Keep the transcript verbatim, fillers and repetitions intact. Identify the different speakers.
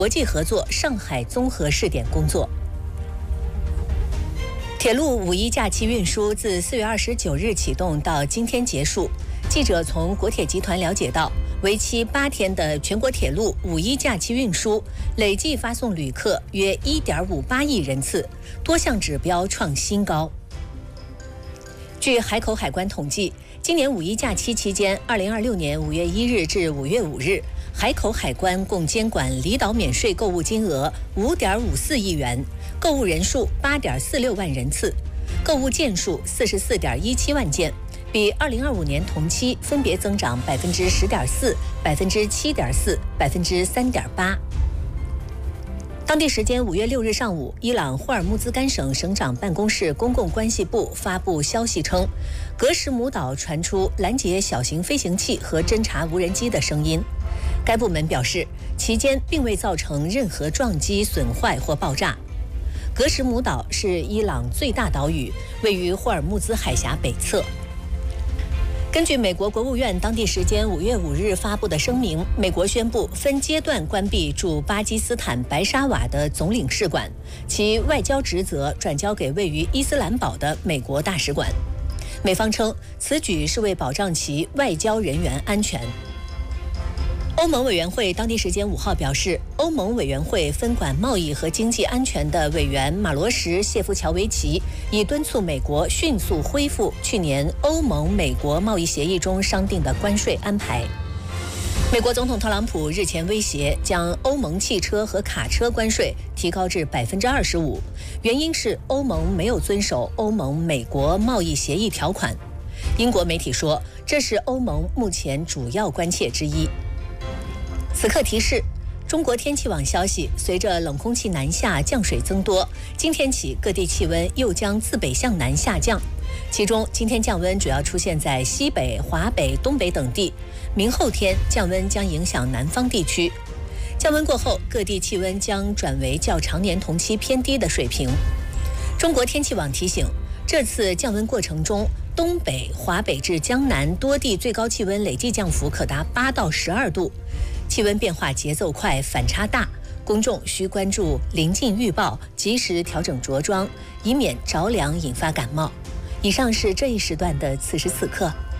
Speaker 1: 国际合作上海综合试点工作。铁路五一假期运输自四月二十九日启动到今天结束。记者从国铁集团了解到，为期八天的全国铁路五一假期运输累计发送旅客约 一点五八亿人次，多项指标创新高。据海口海关统计，今年五一假期期间，二零二六年五月一日至五月五日，海口海关共监管离岛免税购物金额五点五四亿元，购物人数八点四六万人次，购物件数四十四点一七万件，比二零二五年同期分别增长百分之十点四、百分之七点四、百分之三点八。当地时间五月六日上午，伊朗霍尔木兹干省省长办公室公共关系部发布消息称，格什姆岛传出拦截小型飞行器和侦察无人机的声音。该部门表示，期间并未造成任何撞击、损坏或爆炸。格什姆岛是伊朗最大岛屿，位于霍尔木兹海峡北侧。根据美国国务院当地时间五月五日发布的声明，美国宣布分阶段关闭驻巴基斯坦白沙瓦的总领事馆，其外交职责转交给位于伊斯兰堡的美国大使馆。美方称，此举是为保障其外交人员安全。欧盟委员会当地时间五号表示，欧盟委员会分管贸易和经济安全的委员马罗什谢夫乔维奇已敦促美国迅速恢复去年欧盟美国贸易协议中商定的关税安排。美国总统特朗普日前威胁将欧盟汽车和卡车关税提高至百分之二十五，原因是欧盟没有遵守欧盟美国贸易协议条款。英国媒体说，这是欧盟目前主要关切之一。此刻提示，中国天气网消息，随着冷空气南下，降水增多，今天起各地气温又将自北向南下降。其中，今天降温主要出现在西北、华北、东北等地，明后天降温将影响南方地区。降温过后，各地气温将转为较常年同期偏低的水平。中国天气网提醒，这次降温过程中，东北、华北至江南多地最高气温累计降幅可达八到十二度。气温变化节奏快，反差大，公众需关注临近预报，及时调整着装，以免着凉引发感冒。以上是这一时段的此时此刻。